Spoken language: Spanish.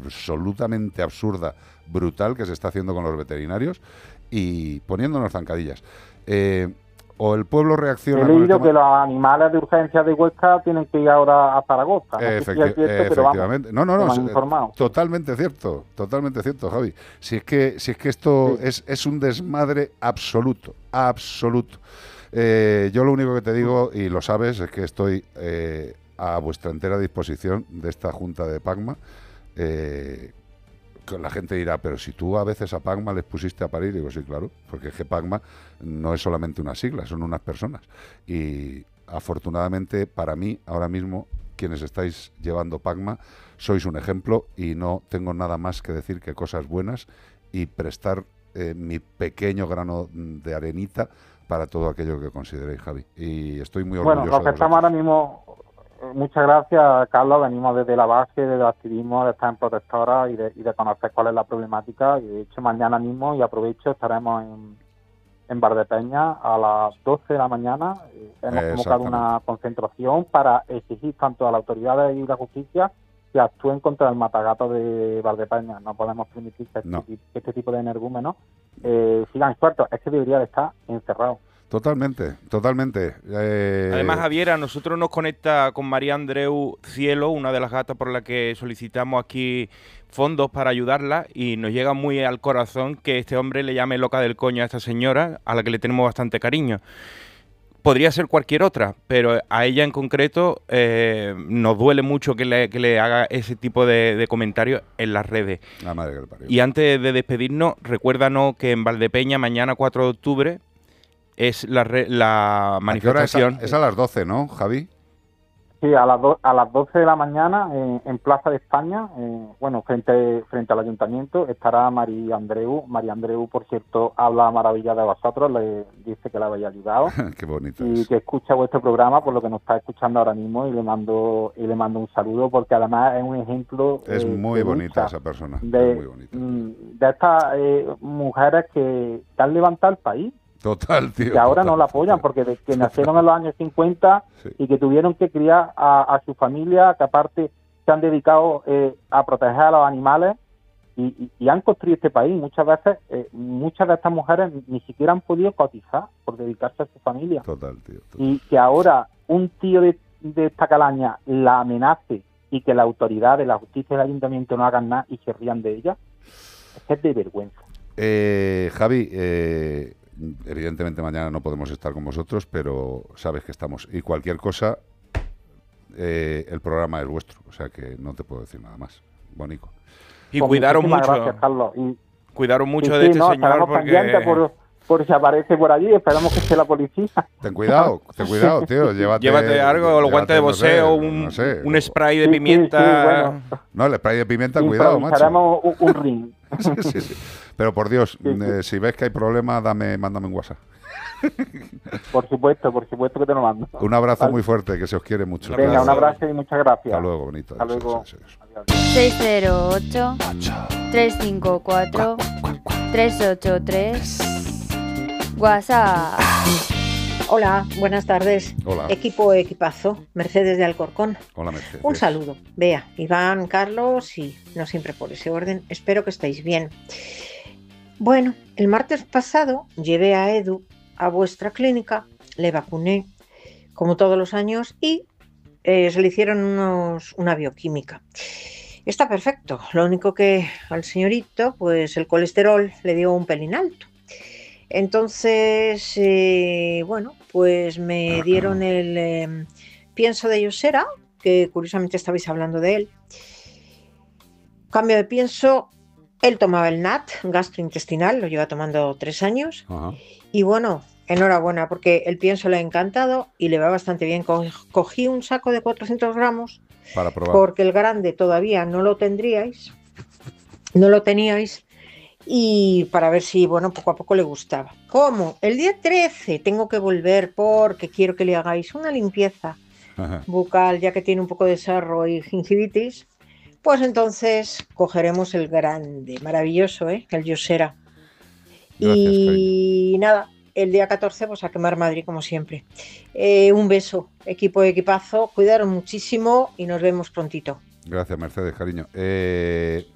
absolutamente absurda, brutal, que se está haciendo con los veterinarios y poniéndonos zancadillas. O el pueblo reacciona... He leído que los animales de urgencia de Huesca tienen que ir ahora a Zaragoza. No sé si es cierto, pero vamos, no, totalmente cierto, Javi. Si es que esto es un desmadre absoluto. Yo lo único que te digo, y lo sabes, es que estoy a vuestra entera disposición de esta Junta de Pacma. La gente dirá, pero si tú a veces a Pacma les pusiste a parir, digo, sí, claro, porque es que Pacma no es solamente una sigla, son unas personas. Y afortunadamente para mí, ahora mismo, quienes estáis llevando Pacma, sois un ejemplo y no tengo nada más que decir que cosas buenas y prestar mi pequeño grano de arenita para todo aquello que consideréis, Javi. Y estoy muy orgulloso. Bueno, los que estamos ahora mismo... Muchas gracias, Carlos. Venimos desde la base, desde el activismo, de estar en protectora y de conocer cuál es la problemática. Y de hecho, mañana mismo, y aprovecho, estaremos en Valdepeñas a las 12 de la mañana. Hemos convocado una concentración para exigir tanto a las autoridades y la justicia que actúen contra el matagato de Valdepeñas. No podemos permitir que este tipo de energúmenos sigan sueltos. Es que debería de estar encerrado. Totalmente. Además, Javier, a nosotros nos conecta con María Andreu Cielo, una de las gatas por la que solicitamos aquí fondos para ayudarla, y nos llega muy al corazón que este hombre le llame loca del coño a esta señora, a la que le tenemos bastante cariño. Podría ser cualquier otra, pero a ella en concreto nos duele mucho que le haga ese tipo de comentarios en las redes. La madre que le parió. Y antes de despedirnos, recuérdanos que en Valdepeña, mañana 4 de octubre, es la manifestación. Es a las 12, ¿no, Javi? Sí, a las 12 de la mañana en Plaza de España, frente al ayuntamiento, estará María Andreu. María Andreu, por cierto, habla maravilla de vosotros, le dice que la habéis ayudado. Qué bonito. Y que escucha vuestro programa, por lo que nos está escuchando ahora mismo, y le mando un saludo, porque además es un ejemplo. Es muy bonita esa persona. De estas mujeres que han levantado el país. Total, tío. Que ahora no la apoyan porque de que nacieron en los años 50 y que tuvieron que criar a su familia, que aparte se han dedicado a proteger a los animales y han construido este país. Muchas veces, muchas de estas mujeres ni siquiera han podido cotizar por dedicarse a su familia. Total, tío. Y que ahora un tío de esta calaña la amenace y que la autoridad de la justicia y el ayuntamiento no hagan nada y se rían de ella, es de vergüenza. Javi, evidentemente mañana no podemos estar con vosotros, pero sabes que estamos. Y cualquier cosa, el programa es vuestro, o sea que no te puedo decir nada más. Bonico. Y cuidaron mucho. Gracias, Carlos. Cuidaron mucho de este señor porque... por si aparece por allí, esperamos que esté la policía. Ten cuidado, tío. Llévate algo, los guantes de boxeo, un spray de pimienta. Sí, bueno. No, el spray de pimienta, cuidado, macho. Haremos un ring. Sí. Pero por Dios, si ves que hay problema, mándame un WhatsApp. Por supuesto que te lo mando. Un abrazo muy fuerte, que se os quiere mucho. Venga, un abrazo y muchas gracias. Hasta luego, bonito. Hasta luego. 608-354-383 WhatsApp. Hola, buenas tardes. Hola. Equipazo, Mercedes de Alcorcón. Hola, Mercedes. Un saludo. Bea, Iván, Carlos y no siempre por ese orden. Espero que estéis bien. Bueno, el martes pasado llevé a Edu a vuestra clínica, le vacuné como todos los años y se le hicieron una bioquímica. Está perfecto, lo único que al señorito, pues el colesterol le dio un pelín alto. Entonces, pues me dieron el pienso de Yosera, que curiosamente estabais hablando de él. Cambio de pienso, él tomaba el NAT, gastrointestinal, lo lleva tomando 3 años. Ajá. Y bueno, enhorabuena, porque el pienso le ha encantado y le va bastante bien. Cogí un saco de 400 gramos para probar. Porque el grande todavía no lo teníais. Y para ver si, poco a poco le gustaba. ¿Cómo? El día 13 tengo que volver porque quiero que le hagáis una limpieza bucal, ya que tiene un poco de sarro y gingivitis. Pues entonces cogeremos el grande, maravilloso, el Yosera. Gracias, y cariño. Nada, el día 14 pues a quemar Madrid como siempre. Un beso, equipazo, cuidaros muchísimo y nos vemos prontito. Gracias, Mercedes, cariño.